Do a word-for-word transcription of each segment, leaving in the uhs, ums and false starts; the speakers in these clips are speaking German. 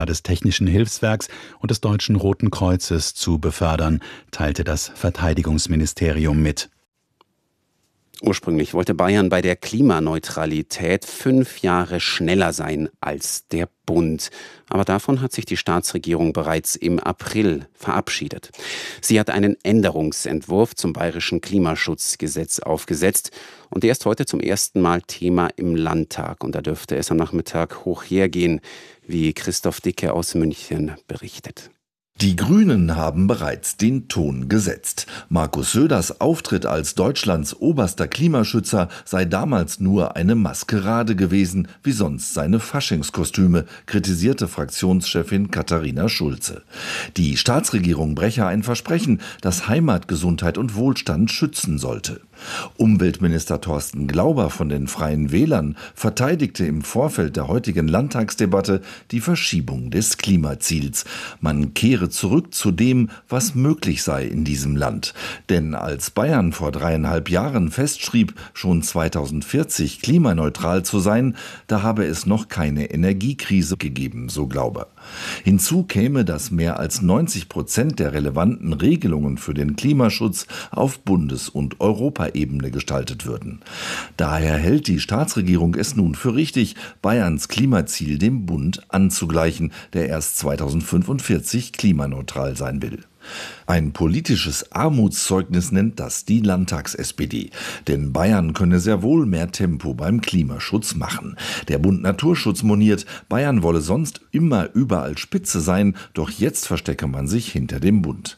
des Technischen Hilfswerks und des Deutschen Roten Kreuzes zu befördern, teilte das Verteidigungsministerium mit. Ursprünglich wollte Bayern bei der Klimaneutralität fünf Jahre schneller sein als der Bund. Aber davon hat sich die Staatsregierung bereits im April verabschiedet. Sie hat einen Änderungsentwurf zum bayerischen Klimaschutzgesetz aufgesetzt und der ist heute zum ersten Mal Thema im Landtag. Und da dürfte es am Nachmittag hoch hergehen, wie Christoph Dicke aus München berichtet. Die Grünen haben bereits den Ton gesetzt. Markus Söders Auftritt als Deutschlands oberster Klimaschützer sei damals nur eine Maskerade gewesen, wie sonst seine Faschingskostüme, kritisierte Fraktionschefin Katharina Schulze. Die Staatsregierung breche ein Versprechen, das Heimat, Gesundheit und Wohlstand schützen sollte. Umweltminister Thorsten Glauber von den Freien Wählern verteidigte im Vorfeld der heutigen Landtagsdebatte die Verschiebung des Klimaziels. Man kehre zurück zu dem, was möglich sei in diesem Land. Denn als Bayern vor dreieinhalb Jahren festschrieb, schon zweitausendvierzig klimaneutral zu sein, da habe es noch keine Energiekrise gegeben, so Glauber. Hinzu käme, dass mehr als neunzig Prozent der relevanten Regelungen für den Klimaschutz auf Bundes- und Europaebene gestaltet würden. Daher hält die Staatsregierung es nun für richtig, Bayerns Klimaziel dem Bund anzugleichen, der erst zweitausendfünfundvierzig klimaneutral sein will. Ein politisches Armutszeugnis nennt das die Landtags-S P D. Denn Bayern könne sehr wohl mehr Tempo beim Klimaschutz machen. Der Bund Naturschutz moniert, Bayern wolle sonst immer überall Spitze sein, doch jetzt verstecke man sich hinter dem Bund.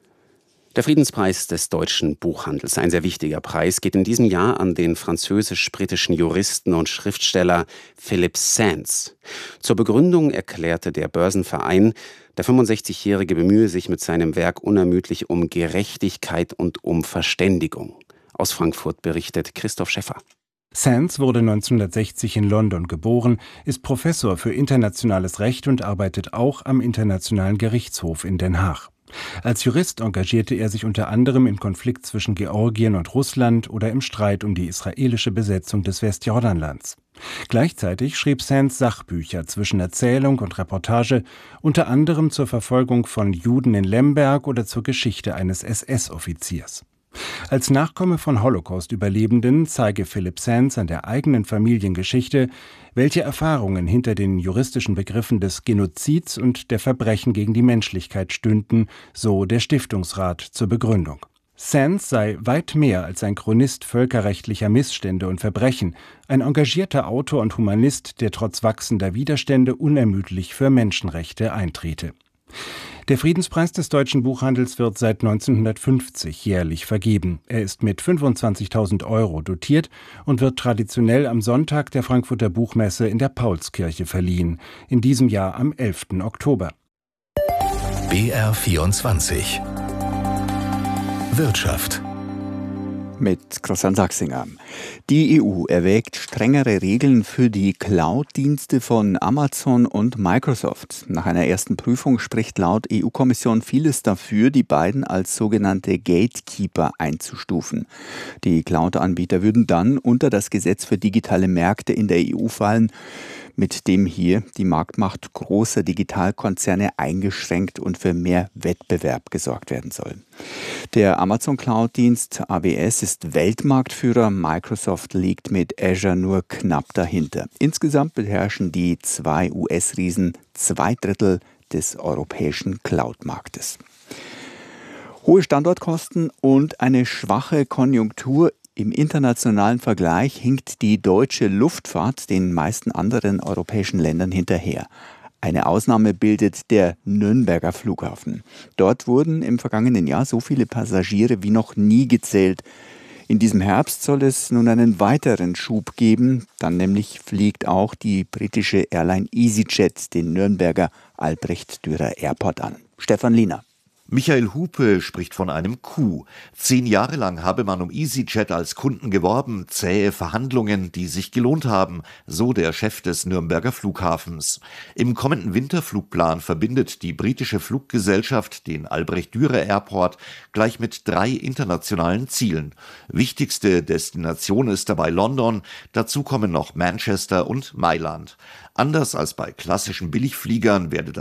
Der Friedenspreis des deutschen Buchhandels, ein sehr wichtiger Preis, geht in diesem Jahr an den französisch-britischen Juristen und Schriftsteller Philip Sands. Zur Begründung erklärte der Börsenverein, der fünfundsechzigjährige bemühe sich mit seinem Werk unermüdlich um Gerechtigkeit und um Verständigung. Aus Frankfurt berichtet Christoph Schäffer. Sands wurde neunzehnhundertsechzig in London geboren, ist Professor für internationales Recht und arbeitet auch am Internationalen Gerichtshof in Den Haag. Als Jurist engagierte er sich unter anderem im Konflikt zwischen Georgien und Russland oder im Streit um die israelische Besetzung des Westjordanlands. Gleichzeitig schrieb Sands Sachbücher zwischen Erzählung und Reportage, unter anderem zur Verfolgung von Juden in Lemberg oder zur Geschichte eines S S-Offiziers. Als Nachkomme von Holocaust-Überlebenden zeige Philip Sands an der eigenen Familiengeschichte, welche Erfahrungen hinter den juristischen Begriffen des Genozids und der Verbrechen gegen die Menschlichkeit stünden, so der Stiftungsrat zur Begründung. Sands sei weit mehr als ein Chronist völkerrechtlicher Missstände und Verbrechen, ein engagierter Autor und Humanist, der trotz wachsender Widerstände unermüdlich für Menschenrechte eintrete. Der Friedenspreis des deutschen Buchhandels wird seit neunzehnhundertfünfzig jährlich vergeben. Er ist mit fünfundzwanzigtausend Euro dotiert und wird traditionell am Sonntag der Frankfurter Buchmesse in der Paulskirche verliehen, in diesem Jahr am elften Oktober. B R vierundzwanzig Wirtschaft mit Christian Sachsinger. Die E U erwägt strengere Regeln für die Cloud-Dienste von Amazon und Microsoft. Nach einer ersten Prüfung spricht laut E U-Kommission vieles dafür, die beiden als sogenannte Gatekeeper einzustufen. Die Cloud-Anbieter würden dann unter das Gesetz für digitale Märkte in der E U fallen, mit dem hier die Marktmacht großer Digitalkonzerne eingeschränkt und für mehr Wettbewerb gesorgt werden soll. Der Amazon-Cloud-Dienst A W S ist Weltmarktführer, Microsoft liegt mit Azure nur knapp dahinter. Insgesamt beherrschen die zwei U S-Riesen zwei Drittel des europäischen Cloud-Marktes. Hohe Standortkosten und eine schwache Konjunktur. Im internationalen Vergleich hinkt die deutsche Luftfahrt den meisten anderen europäischen Ländern hinterher. Eine Ausnahme bildet der Nürnberger Flughafen. Dort wurden im vergangenen Jahr so viele Passagiere wie noch nie gezählt. In diesem Herbst soll es nun einen weiteren Schub geben. Dann nämlich fliegt auch die britische Airline EasyJet den Nürnberger Albrecht-Dürer Airport an. Stefan Liener. Michael Hupe spricht von einem Coup. Zehn Jahre lang habe man um EasyJet als Kunden geworben, zähe Verhandlungen, die sich gelohnt haben, so der Chef des Nürnberger Flughafens. Im kommenden Winterflugplan verbindet die britische Fluggesellschaft den Albrecht-Dürer Airport gleich mit drei internationalen Zielen. Wichtigste Destination ist dabei London, dazu kommen noch Manchester und Mailand. Anders als bei klassischen Billigfliegern werde das